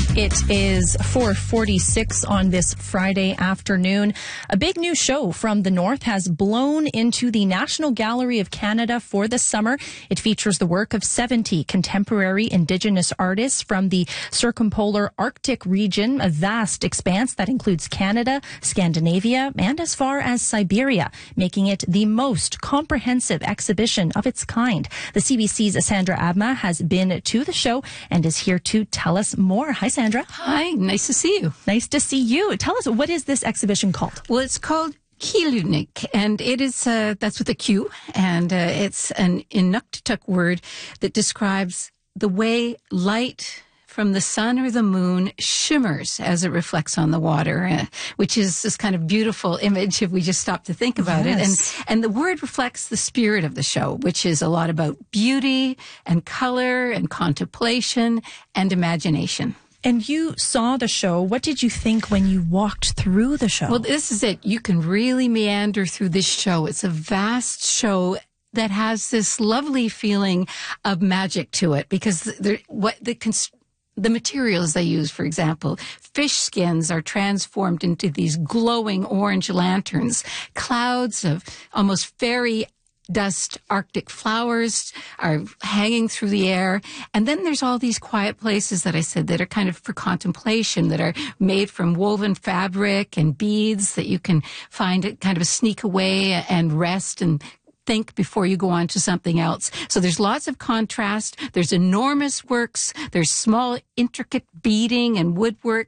It is 4:46 on this Friday afternoon. A big new show from the north has blown into the National Gallery of Canada for the summer. It features the work of 70 contemporary Indigenous artists from the circumpolar Arctic region, a vast expanse that includes Canada, Scandinavia, and as far as Siberia, making it the most comprehensive exhibition of its kind. The CBC's Sandra Abma has been to the show and is here to tell us more. Hi, Sandra. Hi, nice to see you. Nice to see you. Tell us, what is this exhibition called? Well, it's called Qilunnik, and it is, that's with a Q, and it's an Inuktitut word that describes the way light from the sun or the moon shimmers as it reflects on the water, which is this kind of beautiful image if we just stop to think about it. And the word reflects the spirit of the show, which is a lot about beauty and color and contemplation and imagination. And you saw the show. What did you think when you walked through the show? Well, this is it. You can really meander through this show. It's a vast show that has this lovely feeling of magic to it because the materials they use, for example, fish skins are transformed into these glowing orange lanterns. Clouds of almost fairy dust Arctic flowers are hanging through the air. And then there's all these quiet places that I said that are kind of for contemplation, that are made from woven fabric and beads that you can find kind of a sneak away and rest and think before you go on to something else. So there's lots of contrast. There's enormous works. There's small, intricate beading and woodwork.